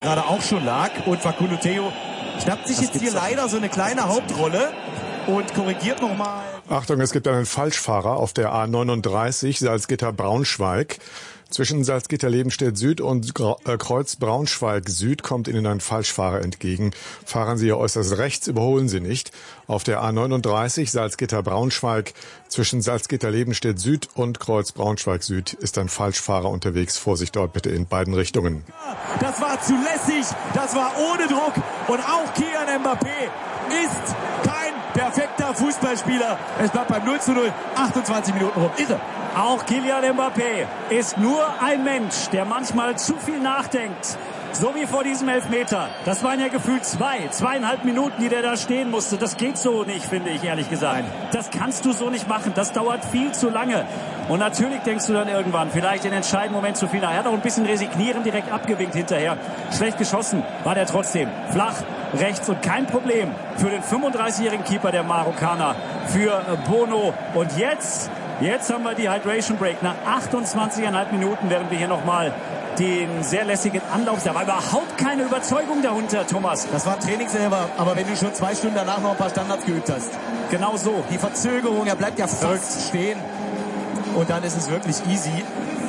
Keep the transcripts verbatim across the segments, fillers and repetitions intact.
gerade auch schon lag. Und Facundo Theo schnappt sich das jetzt hier leider so eine kleine Hauptrolle und korrigiert nochmal. Achtung, es gibt einen Falschfahrer auf der A neununddreißig Salzgitter-Braunschweig. Zwischen Salzgitter-Lebenstedt Süd und Kreuz Braunschweig Süd kommt Ihnen ein Falschfahrer entgegen. Fahren Sie hier äußerst rechts, überholen Sie nicht. Auf der A neununddreißig Salzgitter-Braunschweig zwischen Salzgitter-Lebenstedt Süd und Kreuz Braunschweig Süd ist ein Falschfahrer unterwegs. Vorsicht dort bitte in beiden Richtungen. Das war zu lässig, das war ohne Druck und auch Kylian Mbappé ist kein perfekter Fußballspieler. Es bleibt beim null zu null, achtundzwanzig Minuten rum. Irre. Auch Kylian Mbappé ist nur ein Mensch, der manchmal zu viel nachdenkt. So wie vor diesem Elfmeter. Das waren ja gefühlt zwei, zweieinhalb Minuten, die der da stehen musste. Das geht so nicht, finde ich, ehrlich gesagt. Das kannst du so nicht machen. Das dauert viel zu lange. Und natürlich denkst du dann irgendwann, vielleicht in entscheidenden Moment zu viel nach. Er hat auch ein bisschen resignieren direkt abgewinkt hinterher. Schlecht geschossen war der trotzdem. Flach, rechts und kein Problem für den fünfunddreißigjährigen Keeper der Marokkaner, für Bono. Und jetzt, jetzt haben wir die Hydration Break nach achtundzwanzig Komma fünf Minuten, während wir hier nochmal den sehr lässigen Anlauf. Da war überhaupt keine Überzeugung darunter, Thomas. Das war Training selber, aber wenn du schon zwei Stunden danach noch ein paar Standards geübt hast. Genau so. Die Verzögerung, er bleibt ja fast stehen. Und dann ist es wirklich easy.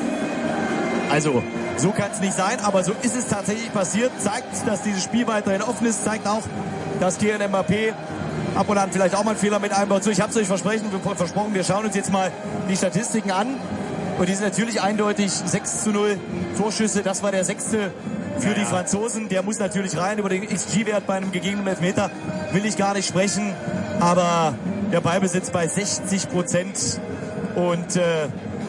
Also, so kann es nicht sein, aber so ist es tatsächlich passiert. Zeigt, dass dieses Spiel weiterhin offen ist. Zeigt auch, dass Kylian Mbappé ab und an vielleicht auch mal einen Fehler mit einbaut. So, ich habe es euch versprochen, versprochen, wir schauen uns jetzt mal die Statistiken an. Und die sind natürlich eindeutig sechs zu null Torschüsse. Das war der sechste für ja, die Franzosen. Der muss natürlich rein. Über den X G-Wert bei einem gegebenen Elfmeter will ich gar nicht sprechen. Aber der Ballbesitz bei sechzig Prozent. Und äh,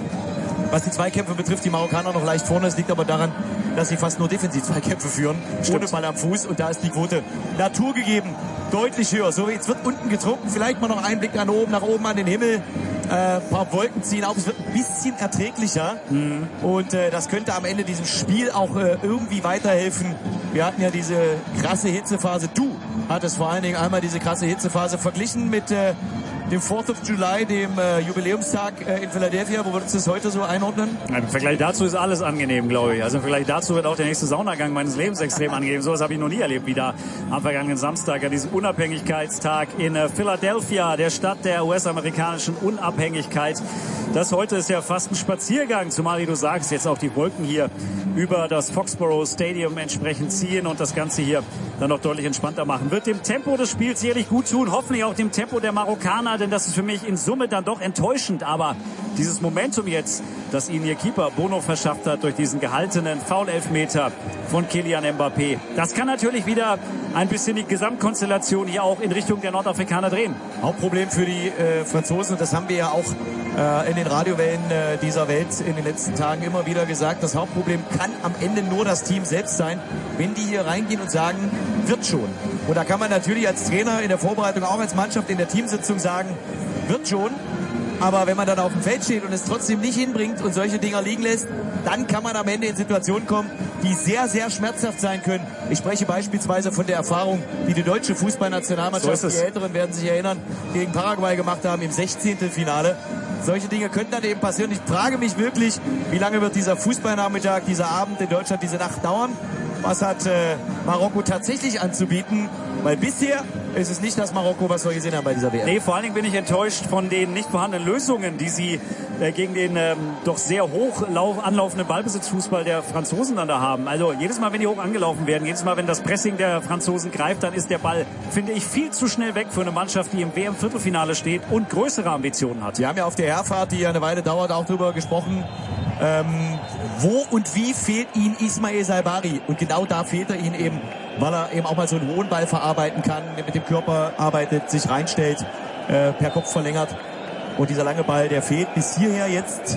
was die Zweikämpfe betrifft, die Marokkaner noch leicht vorne. Es liegt aber daran, dass sie fast nur Defensiv-Zweikämpfe führen. Stimmt. Ohne Ball am Fuß. Und da ist die Quote naturgegeben deutlich höher. So, jetzt wird unten getrunken. Vielleicht mal noch einen Blick nach oben, nach oben an den Himmel. Ein äh, paar Wolken ziehen auf. Es wird ein bisschen erträglicher. Mhm. Und äh, das könnte am Ende diesem Spiel auch äh, irgendwie weiterhelfen. Wir hatten ja diese krasse Hitzephase. Du hattest vor allen Dingen einmal diese krasse Hitzephase verglichen mit äh, dem fourth of July, dem äh, Jubiläumstag äh, in Philadelphia. Wo würdest du das heute so einordnen? Im Vergleich dazu ist alles angenehm, glaube ich. Also im Vergleich dazu wird auch der nächste Saunagang meines Lebens extrem angenehm. So was habe ich noch nie erlebt wie da am vergangenen Samstag, an diesem Unabhängigkeitstag in äh, Philadelphia, der Stadt der U S-amerikanischen Unabhängigkeit. Das heute ist ja fast ein Spaziergang, zumal, wie du sagst, jetzt auch die Wolken hier über das Foxborough Stadium entsprechend ziehen und das Ganze hier dann noch deutlich entspannter machen. Wird dem Tempo des Spiels sicherlich gut tun, hoffentlich auch dem Tempo der Marokkaner, denn das ist für mich in Summe dann doch enttäuschend. Aber dieses Momentum jetzt, das ihnen ihr Keeper Bono verschafft hat durch diesen gehaltenen Foul-Elfmeter von Kylian Mbappé, das kann natürlich wieder ein bisschen die Gesamtkonstellation hier auch in Richtung der Nordafrikaner drehen. Hauptproblem für die äh, Franzosen, und das haben wir ja auch äh, in den Radiowellen äh, dieser Welt in den letzten Tagen immer wieder gesagt, das Hauptproblem kann am Ende nur das Team selbst sein, wenn die hier reingehen und sagen, wird schon. Und da kann man natürlich als Trainer in der Vorbereitung, auch als Mannschaft in der Teamsitzung sagen, wird schon. Aber wenn man dann auf dem Feld steht und es trotzdem nicht hinbringt und solche Dinger liegen lässt, dann kann man am Ende in Situationen kommen, die sehr, sehr schmerzhaft sein können. Ich spreche beispielsweise von der Erfahrung, die die deutsche Fußballnationalmannschaft, so die Älteren werden sich erinnern, gegen Paraguay gemacht haben im sechzehnten Finale. Solche Dinge können dann eben passieren. Ich frage mich wirklich, wie lange wird dieser Fußballnachmittag, dieser Abend in Deutschland, diese Nacht dauern? Was hat äh, Marokko tatsächlich anzubieten? Weil bisher ist es nicht das Marokko, was wir gesehen haben bei dieser W M. Nee, vor allen Dingen bin ich enttäuscht von den nicht vorhandenen Lösungen, die sie äh, gegen den ähm, doch sehr hoch lauf, anlaufenden Ballbesitzfußball der Franzosen dann da haben. Also jedes Mal, wenn die hoch angelaufen werden, jedes Mal, wenn das Pressing der Franzosen greift, dann ist der Ball, finde ich, viel zu schnell weg für eine Mannschaft, die im W M-Viertelfinale steht und größere Ambitionen hat. Wir haben ja auf der Herfahrt, die ja eine Weile dauert, auch darüber gesprochen, ähm, wo und wie fehlt ihnen Ismail Saibari. Und genau da fehlt er ihnen eben, weil er eben auch mal so einen hohen Ball verarbeiten kann, mit dem Körper arbeitet, sich reinstellt, äh, per Kopf verlängert. Und dieser lange Ball, der fehlt bis hierher jetzt.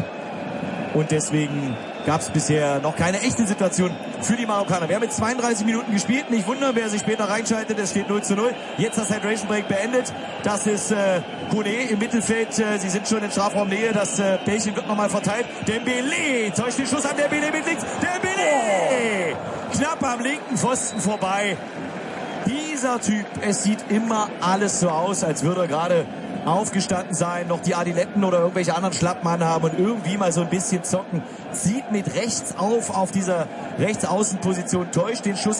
Und deswegen gab es bisher noch keine echte Situation für die Marokkaner. Wir haben jetzt zweiunddreißig Minuten gespielt. Nicht wundern, wer sich später reinschaltet, es steht null zu null. Jetzt das Hydration Break beendet. Das ist äh, Kone im Mittelfeld. Äh, sie sind schon in Strafraumnähe. Das äh, Bällchen wird nochmal verteilt. Dembélé täuscht den Schuss an. Dembélé mit links. Dembélé! Knapp am linken Pfosten vorbei. Dieser Typ, es sieht immer alles so aus, als würde er gerade aufgestanden sein, noch die Adiletten oder irgendwelche anderen Schlappen anhaben und irgendwie mal so ein bisschen zocken. Zieht mit rechts auf, auf dieser Rechtsaußenposition, täuscht den Schuss